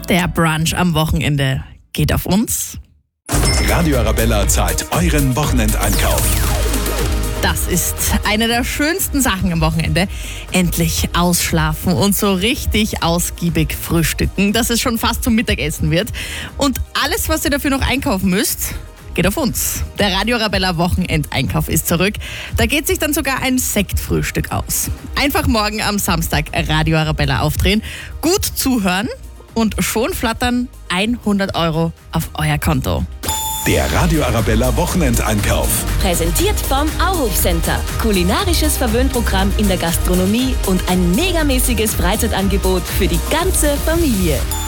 Der Brunch am Wochenende geht auf uns. Radio Arabella zahlt euren Wochenendeinkauf. Das ist eine der schönsten Sachen am Wochenende. Endlich ausschlafen und so richtig ausgiebig frühstücken, dass es schon fast zum Mittagessen wird. Und alles, was ihr dafür noch einkaufen müsst, geht auf uns. Der Radio Arabella Wochenendeinkauf ist zurück. Da geht sich dann sogar ein Sektfrühstück aus. Einfach morgen am Samstag Radio Arabella aufdrehen, gut zuhören und schon flattern 100 € auf euer Konto. Der Radio Arabella Wochenendeinkauf. Präsentiert vom Auhof Center. Kulinarisches Verwöhnprogramm in der Gastronomie und ein megamäßiges Freizeitangebot für die ganze Familie.